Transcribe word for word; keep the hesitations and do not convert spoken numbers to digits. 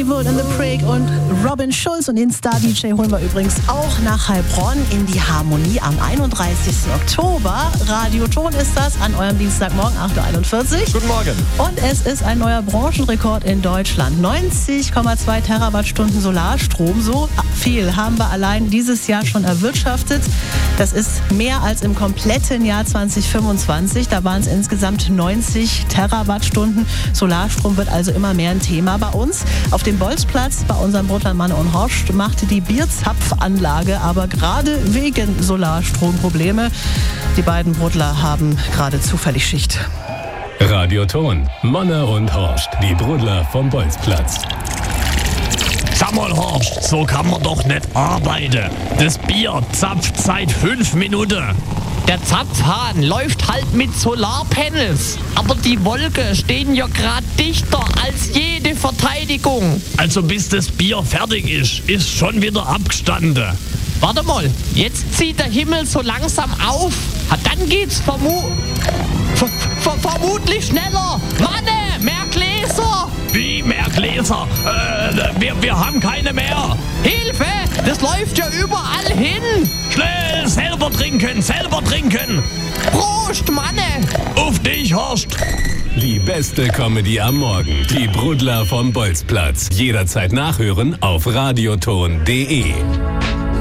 Evil in the Prig und Robin Schulz, und den Star-D J holen wir übrigens auch nach Heilbronn in die Harmonie am einunddreißigsten Oktober. Radioton ist das an eurem Dienstagmorgen, acht Uhr einundvierzig. Guten Morgen. Und es ist ein neuer Branchenrekord in Deutschland. neunzig Komma zwei Terawattstunden Solarstrom. So viel haben wir allein dieses Jahr schon erwirtschaftet. Das ist mehr als im kompletten Jahr zweitausendfünfundzwanzig. Da waren es insgesamt neunzig Terawattstunden. Solarstrom wird also immer mehr ein Thema bei uns. Auf dem Bolzplatz bei unserem Brotler Mann und Horst machte die Bierzapfanlage aber gerade wegen Solarstrom Probleme. Die beiden Brotler haben gerade zufällig Schicht. Radioton, Manne und Horst, die Brudler vom Bolzplatz. Sag mal, Horst, so kann man doch nicht arbeiten. Das Bier zapft seit fünf Minuten. Der Zapfhahn läuft halt mit Solarpanels. Aber die Wolken stehen ja gerade dichter als jede Verteidigung. Also bis das Bier fertig ist, ist schon wieder abgestanden. Warte mal, jetzt zieht der Himmel so langsam auf. Dann geht's vermu ver ver vermutlich schneller. Manne, mehr Gläser. Wie, mehr Gläser? Äh, wir, wir haben keine mehr. Hilfe, das läuft ja überall hin. Schnell, selber trinken, selber trinken. Prost, Manne. Auf dich, Horst. Die beste Comedy am Morgen. Die Brudler vom Bolzplatz. Jederzeit nachhören auf radioton punkt de.